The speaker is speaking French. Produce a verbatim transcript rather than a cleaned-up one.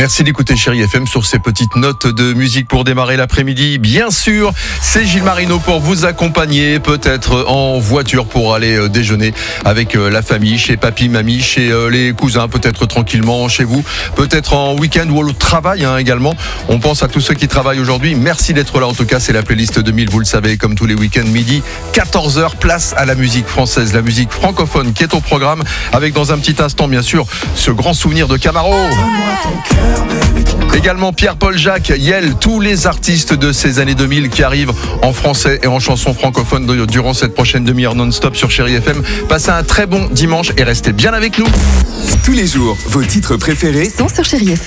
Merci d'écouter Chérie F M sur ces petites notes de musique pour démarrer l'après-midi. Bien sûr, c'est Gilles Marino pour vous accompagner, peut-être en voiture pour aller déjeuner avec la famille, chez papy, mamie, chez les cousins, peut-être tranquillement chez vous, peut-être en week-end ou au travail hein, également. On pense à tous ceux qui travaillent aujourd'hui. Merci d'être là en tout cas, c'est la playlist deux mille, vous le savez, comme tous les week-ends, midi, quatorze heures, place à la musique française, la musique francophone qui est au programme, avec dans un petit instant bien sûr ce grand souvenir de Camaro. Également Pierre-Paul Jacques, Yel, tous les artistes de ces années deux mille qui arrivent en français et en chanson francophone durant cette prochaine demi-heure non-stop sur Chérie F M. Passez un très bon dimanche et restez bien avec nous. Tous les jours, vos titres préférés sont sur Chérie F M.